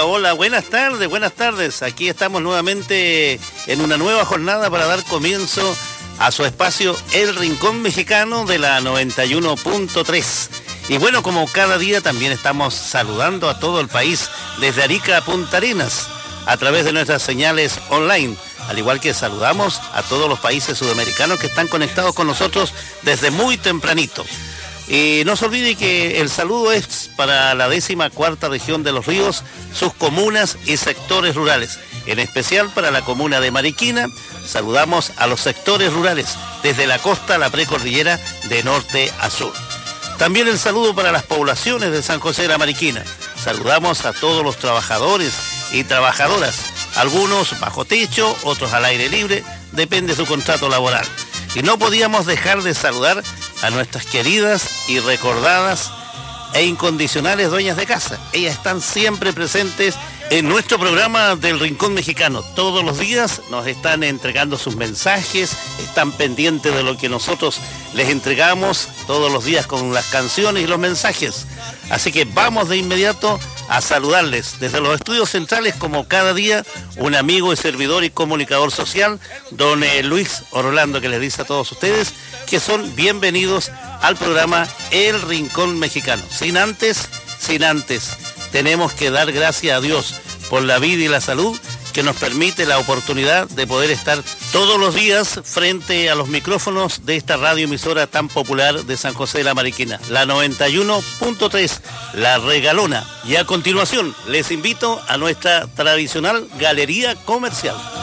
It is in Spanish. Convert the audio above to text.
Hola, buenas tardes, buenas tardes. Aquí estamos nuevamente en una nueva jornada para dar comienzo a su espacio El Rincón Mexicano de la 91.3. Y bueno, como cada día también estamos saludando a todo el país desde Arica a Punta Arenas a través de nuestras señales online, al igual que saludamos a todos los países sudamericanos que están conectados con nosotros desde muy tempranito. Y no se olvide que el saludo es para la 14ª región de Los Ríos, sus comunas y sectores rurales, en especial para la comuna de Mariquina. Saludamos a los sectores rurales desde la costa a la precordillera de norte a sur. También el saludo para las poblaciones de San José de la Mariquina. Saludamos a todos los trabajadores y trabajadoras, algunos bajo techo, otros al aire libre, depende de su contrato laboral. Y no podíamos dejar de saludar a nuestras queridas y recordadas e incondicionales dueñas de casa. Ellas están siempre presentes en nuestro programa del Rincón Mexicano. Todos los días nos están entregando sus mensajes, están pendientes de lo que nosotros les entregamos todos los días con las canciones y los mensajes. Así que vamos de inmediato a saludarles desde los estudios centrales, como cada día, un amigo y servidor y comunicador social, don Luis Orlando, que les dice a todos ustedes que son bienvenidos al programa El Rincón Mexicano. Sin antes, tenemos que dar gracias a Dios por la vida y la salud que nos permite la oportunidad de poder estar todos los días frente a los micrófonos de esta radioemisora tan popular de San José de la Mariquina, la 91.3, La Regalona. Y a continuación les invito a nuestra tradicional galería comercial.